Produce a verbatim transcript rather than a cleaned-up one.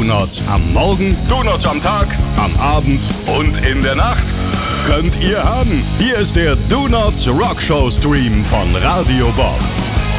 Donuts am Morgen, Donuts am Tag, am Abend und in der Nacht könnt ihr haben. Hier ist der Donuts Rockshow Stream von Radio Bob.